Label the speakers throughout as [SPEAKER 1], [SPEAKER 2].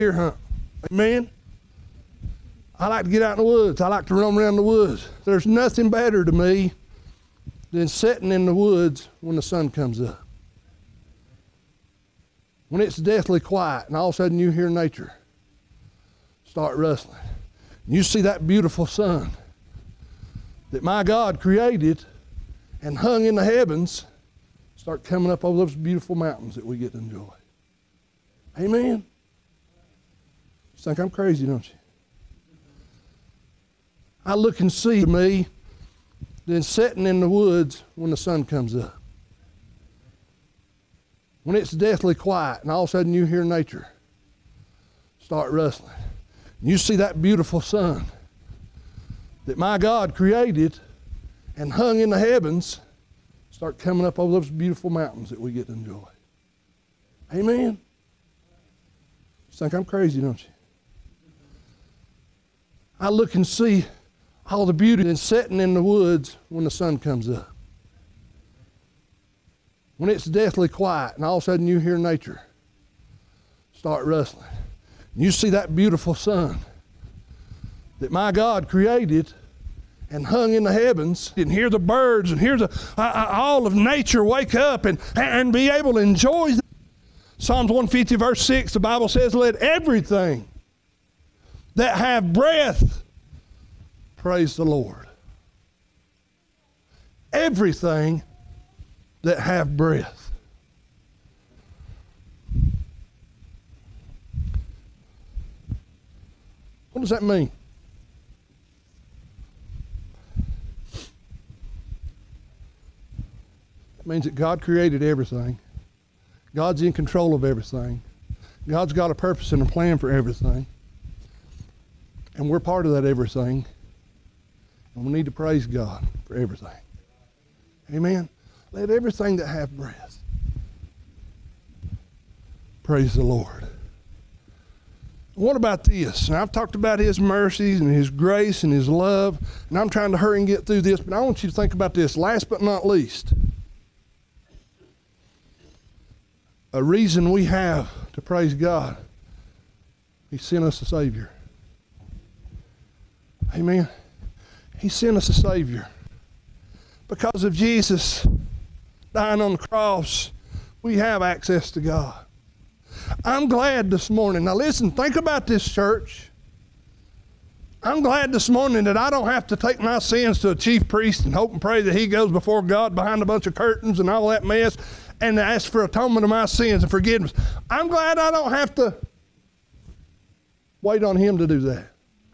[SPEAKER 1] deer hunt. Amen. I like to get out in the woods. I like to roam around the woods. There's nothing better to me than sitting in the woods when the sun comes up. When it's deathly quiet and all of a sudden you hear nature start rustling. You see that beautiful sun that my God created and hung in the heavens start coming up over those beautiful mountains that we get to enjoy. Amen. You think I'm crazy, don't you? I look and see me than sitting in the woods when the sun comes up. When it's deathly quiet and all of a sudden you hear nature start rustling. You see that beautiful sun that my God created and hung in the heavens start coming up over those beautiful mountains that we get to enjoy. Amen. You think I'm crazy, don't you? I look and see all the beauty in sitting in the woods when the sun comes up. When it's deathly quiet and all of a sudden you hear nature start rustling. You see that beautiful sun that my God created and hung in the heavens, and hear the birds and hear all of nature wake up and be able to enjoy. Psalms 150 verse 6, the Bible says, let everything that have breath praise the Lord. Everything that have breath. What does that mean? It means that God created everything. God's in control of everything. God's got a purpose and a plan for everything. And we're part of that everything. And we need to praise God for everything. Amen. Let everything that have breath praise the Lord. What about this? Now, I've talked about His mercies and His grace and His love, and I'm trying to hurry and get through this, but I want you to think about this. Last but not least, a reason we have to praise God, He sent us a Savior. Amen. He sent us a Savior. Because of Jesus dying on the cross, we have access to God. I'm glad this morning. Now listen, think about this, church. I'm glad this morning that I don't have to take my sins to a chief priest and hope and pray that he goes before God behind a bunch of curtains and all that mess and ask for atonement of my sins and forgiveness. I'm glad I don't have to wait on him to do that.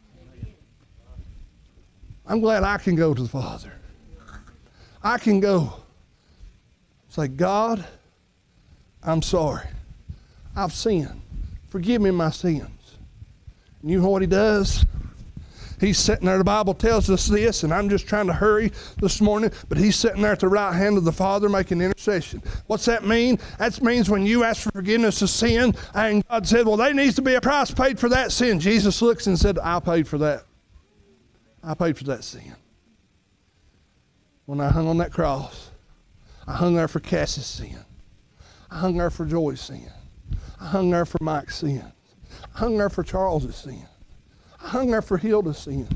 [SPEAKER 1] I'm glad I can go to the Father. I can go say, God, I'm sorry. I've sinned. Forgive me my sins. And you know what he does? He's sitting there. The Bible tells us this, and I'm just trying to hurry this morning, but he's sitting there at the right hand of the Father making intercession. What's that mean? That means when you ask for forgiveness of sin, and God said, well, there needs to be a price paid for that sin. Jesus looks and said, I paid for that. I paid for that sin. When I hung on that cross, I hung there for Cassie's sin. I hung there for Joy's sin. I hung there for Mike's sins. I hung there for Charles's sins. I hung there for Hilda's sins.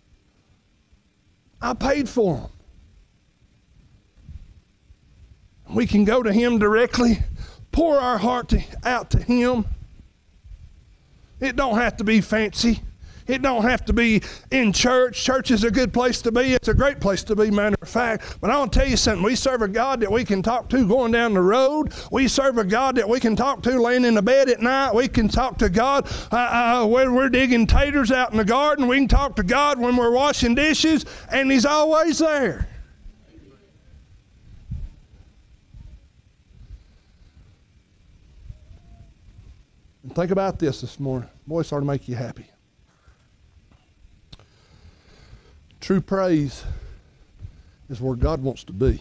[SPEAKER 1] I paid for them. We can go to him directly, pour our heart out to him. It don't have to be fancy. It don't have to be in church. Church is a good place to be. It's a great place to be, matter of fact. But I want to tell you something. We serve a God that we can talk to going down the road. We serve a God that we can talk to laying in the bed at night. We can talk to God when we're digging taters out in the garden. We can talk to God when we're washing dishes, and he's always there. And think about this morning. Boy, it's ought to make you happy. True praise is where God wants to be.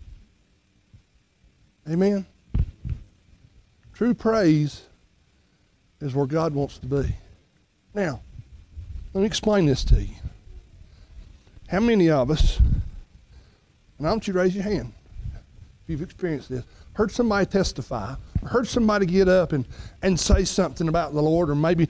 [SPEAKER 1] Amen? True praise is where God wants to be. Now, let me explain this to you. How many of us, and I want you to raise your hand. If you've experienced this, heard somebody testify, or heard somebody get up and say something about the Lord, or maybe